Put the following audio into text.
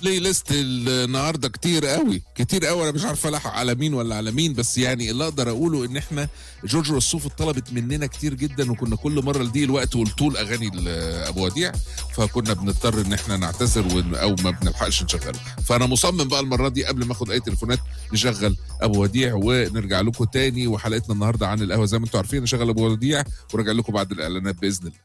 البلاي ليست النهارده كتير قوي كتير قوي، انا مش عارف الحق على مين ولا على مين، بس يعني اللي اقدر اقوله ان احنا جورج وسوف طلبت مننا كتير جدا، وكنا كل مره لضيق الوقت والطول اغاني ابو وديع، فكنا بنضطر ان احنا نعتذر او ما بنلحقش نشغله. فانا مصمم بقى المره دي قبل ما اخد اي تليفونات نشغل ابو وديع ونرجع لكم تاني. وحلقتنا النهارده عن القهوه زي ما انتم عارفين، نشغل ابو وديع وراجع لكم بعد الاعلانات باذن الله.